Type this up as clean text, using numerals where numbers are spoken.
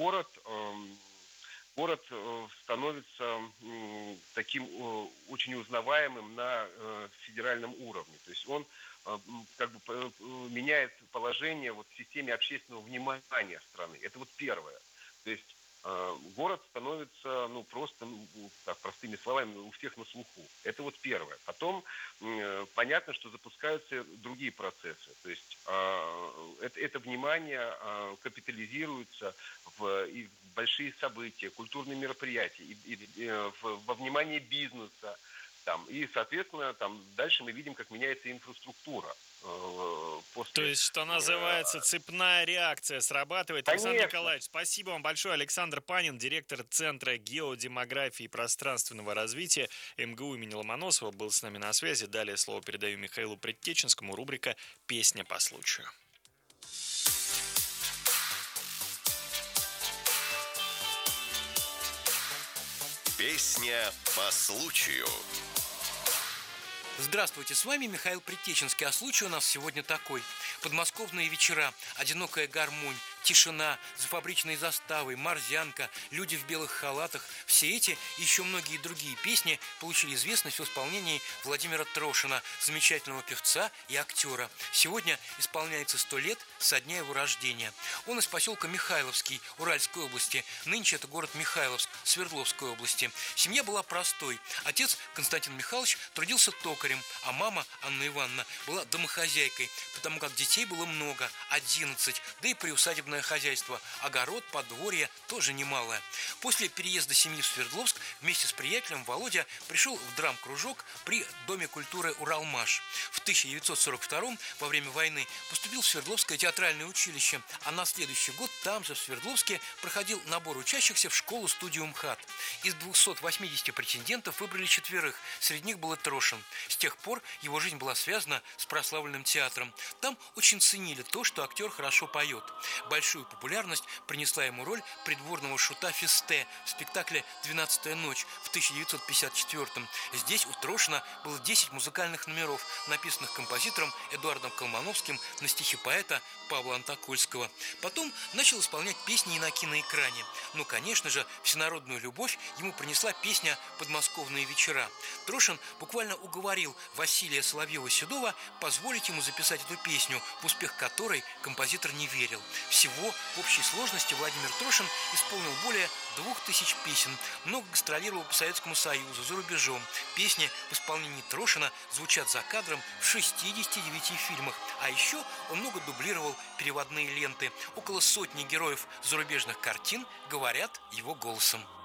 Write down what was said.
город становится таким очень узнаваемым на федеральном уровне. То есть он как бы меняет положение вот в системе общественного внимания страны. Это вот первое. То есть город становится, ну, просто, так, простыми словами, у всех на слуху. Это вот первое. Потом понятно, что запускаются другие процессы. То есть это внимание капитализируется и в большие события, культурные мероприятия, во внимание бизнеса. Там, и, соответственно, там дальше мы видим, как меняется инфраструктура. То есть, что называется, цепная реакция срабатывает. Александр Конечно. Николаевич, спасибо вам большое. Александр Панин, директор Центра геодемографии и пространственного развития МГУ имени Ломоносова, был с нами на связи. Далее слово передаю Михаилу Предтеченскому. Рубрика «Песня по случаю». Песня по случаю. Здравствуйте, с вами Михаил Предтеченский, а случай у нас сегодня такой. Подмосковные вечера, одинокая гармонь, тишина, за фабричной заставой, морзянка, люди в белых халатах. Все эти и еще многие другие песни получили известность в исполнении Владимира Трошина, замечательного певца и актера. Сегодня исполняется 100 лет со дня его рождения. Он из поселка Михайловский, Уральской области. Нынче это город Михайловск, Свердловской области. Семья была простой. Отец Константин Михайлович трудился токарем, а мама Анна Ивановна была домохозяйкой, потому как детей было много, 11, да и приусадебное хозяйство, огород, подворье тоже немалое. После переезда семьи в Свердловск вместе с приятелем Володя пришел в драм-кружок при Доме культуры «Уралмаш». В 1942 во время войны поступил в Свердловское театральное училище, а на следующий год там же, в Свердловске, проходил набор учащихся в школу-студию МХАТ. Из 280 претендентов выбрали 4, среди них был и Трошин. С тех пор его жизнь была связана с прославленным театром. Там очень ценили то, что актер хорошо поет. Большую популярность принесла ему роль придворного шута Фесте в спектакле «12-я ночь» в 1954-м. Здесь у Трошина было 10 музыкальных номеров, написанных композитором Эдуардом Колмановским на стихи поэта Павла Антокольского. Потом начал исполнять песни и на киноэкране. Но, конечно же, всенародную любовь ему принесла песня «Подмосковные вечера». Трошин буквально уговорил Василия Соловьева-Седова позволить ему записать эту песню, в успех которой композитор не верил. Всего в общей сложности Владимир Трошин исполнил более 2000 песен, много гастролировал по Советскому Союзу, за рубежом. Песни в исполнении Трошина звучат за кадром в 69 фильмах, а еще он много дублировал переводные ленты. Около 100 героев зарубежных картин говорят его голосом.